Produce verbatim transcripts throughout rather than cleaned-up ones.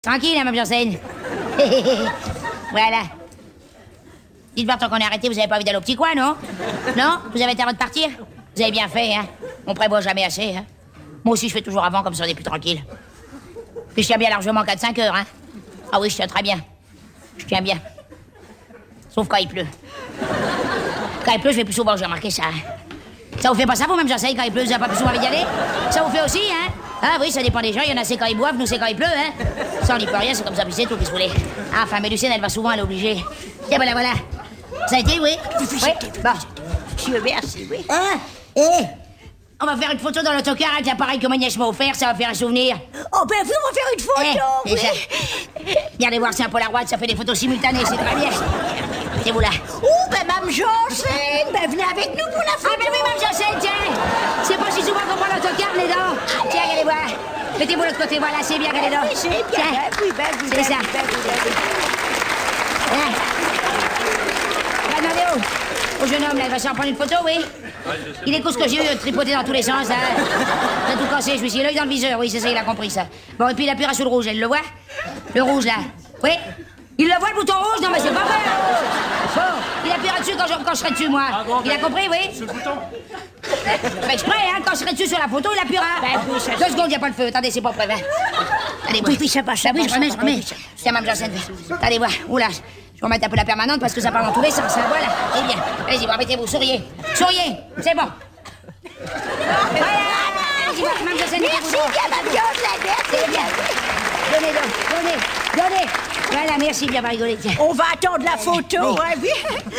Tranquille, hein, Mme Janssen. Voilà. Dites voir, tant qu'on est arrêté, vous avez pas envie d'aller au petit coin, non? Non? Vous avez été avant de partir? Vous avez bien fait, hein? On prévoit jamais assez, hein? Moi aussi, je fais toujours avant, comme ça on est plus tranquille. Puis je tiens bien largement quatre cinq heures, hein? Ah oui, je tiens très bien. Je tiens bien. Sauf quand il pleut. Quand il pleut, je vais plus souvent, j'ai remarqué ça. Ça vous fait pas ça, vous, même Janssen, quand il pleut, vous n'avez pas plus souvent envie d'y aller? Ça vous fait aussi, hein? Ah oui, ça dépend des gens, il y en a c'est quand ils boivent, nous c'est quand il pleut, hein? Ça, on n'y peut rien, c'est comme ça, puis c'est tout, qu'est-ce que vous voulez? Ah, enfin, Mélucène, elle va souvent, elle est obligée. Tiens, voilà, voilà. Ça a été, oui? Oui, bon. Je veux merci, oui. Ah, eh! On va faire une photo dans l'autocar avec l'appareil que ma nièce m'a offert, ça va faire un souvenir. Oh, ben, vous, on va faire une photo, eh, oui. Ça. Regardez voir, c'est un Polaroid, ça fait des photos simultanées, c'est très bien. C'est vous là. Oh, ben, Mme Janssen, ben, venez avec nous pour la photo. Ah, ben oui, Mme Janssen, tiens. C'est pas si souvent qu'on prend l'autocar, les dents. Tiens, regardez voir. Mettez-vous de l'autre côté, voilà, c'est bien, regardez les dents. Oui, c'est bien. Tiens. Oui, ben, oui, c'est ben, ça. oui, ben, oui, ben, oui. Hein. Demandez où? Au jeune homme, là, il va s'en prendre une photo, oui? Il écoute ce que j'ai eu, tripoter dans tous les sens, hein. J'ai tout cassé, je me suis dit, l'œil dans le viseur, oui, c'est ça, il a compris ça. Bon, et puis il appuiera sur le rouge, elle le voit? Le rouge, là. Oui? Il le voit, le bouton rouge? Non, mais c'est pas vrai, le rouge. Bon, il appuiera dessus quand je, quand je serai dessus, moi. Ah, bon, il a compris, oui? C'est le bouton. Fait exprès, hein, quand je serai dessus sur la photo, il appuiera. Ben, oui, ça- Deux secondes, il n'y a pas le feu. Attendez, c'est pas prêt, hein. Allez, Oui, oui, ça va, ça oui, va, je remets, ça je va, remets. oui, ça- Tiens, Mme Janssen. Allez, voir. Oula, je vais remettre un peu la permanente parce que ça part dans tous les sens, hein. Voilà, c'est bien. Allez-y, bon, mettez-vous, souriez. Souriez, c'est bon. Voilà, allez-y, voir, Mme Janssen. Merci bien, Mme Janssen, C'est merci bien. bien. Donnez donc, donnez, donnez. Voilà, merci, bien, pas rigoler, tiens. On va attendre la photo, hein, oui.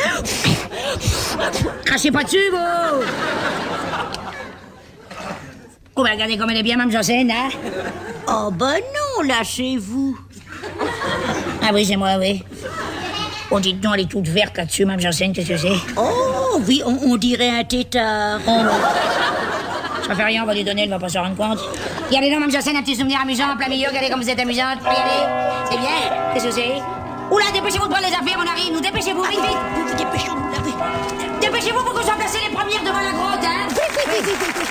Crachez pas dessus, vous. Oh, ben, regardez comme elle est bien, Mme Janssen, hein. Oh, ben non, là, c'est vous. Ah oui, c'est moi, oui. Oh, dites donc, elle est toute verte là-dessus, Mme Janssen, qu'est-ce que c'est? Oh, oui, on, on dirait un tétard. Oh, ça fait rien, on va lui donner, elle va pas s'en rendre compte. Regardez donc, Mme Janssen, un petit souvenir amusant en plein milieu, regardez comme vous êtes amusante, regardez. C'est bien, qu'est-ce que c'est? Oula, dépêchez-vous de prendre les affaires.